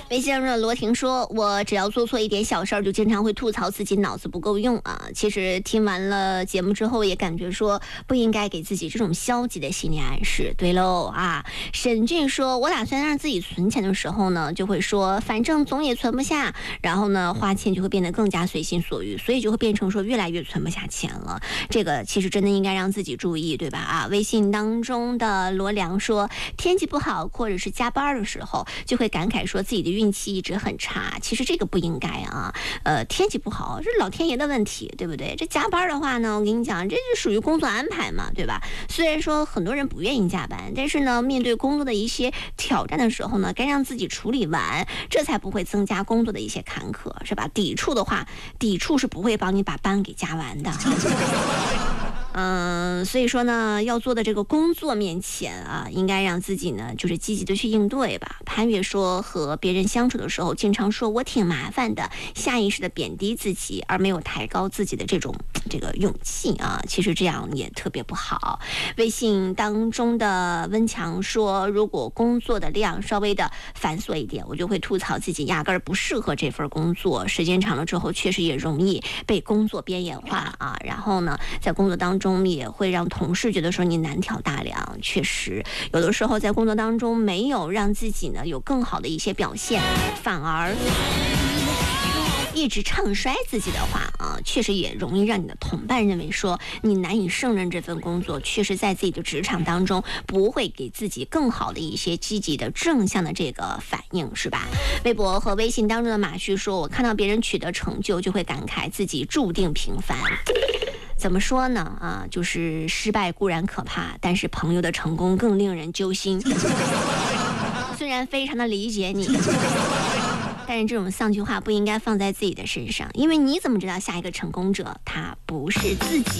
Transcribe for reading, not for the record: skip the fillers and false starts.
微信上罗婷说，我只要做错一点小事儿，就经常会吐槽自己脑子不够用啊。其实听完了节目之后，也感觉说不应该给自己这种消极的心理暗示。对喽啊，沈俊说，我打算让自己存钱的时候呢，就会说反正总也存不下，然后呢花钱就会变得更加随心所欲，所以就会变成说越来越存不下钱了。这个其实真的应该让自己注意，对吧？啊，微信当中的罗良说，天气不好或者是加班的时候，就会感慨说自己的运气一直很差。其实这个不应该啊，天气不好是老天爷的问题，对不对？这加班的话呢，我跟你讲，这是属于工作安排嘛，对吧？虽然说很多人不愿意加班，但是呢，面对工作的一些挑战的时候呢，该让自己处理完，这才不会增加工作的一些坎坷，是吧？抵触的话，抵触是不会帮你把班给加完的。所以说呢，要做的这个工作面前啊，应该让自己呢，就是积极的去应对吧。潘越说，和别人相处的时候，经常说我挺麻烦的，下意识的贬低自己，而没有抬高自己的这个勇气啊。其实这样也特别不好。微信当中的温强说，如果工作的量稍微的繁琐一点，我就会吐槽自己压根儿不适合这份工作。时间长了之后，确实也容易被工作边缘化啊。然后呢，在工作当中也会让同事觉得说你难挑大梁。确实有的时候在工作当中没有让自己呢有更好的一些表现，反而一直唱衰自己的话啊，确实也容易让你的同伴认为说你难以胜任这份工作，确实在自己的职场当中不会给自己更好的一些积极的正向的这个反应，是吧？微博和微信当中的马旭说，我看到别人取得成就就会感慨自己注定平凡。怎么说呢啊，就是失败固然可怕，但是朋友的成功更令人揪心。虽然非常的理解你，但是这种丧句话不应该放在自己的身上，因为你怎么知道下一个成功者他不是自己？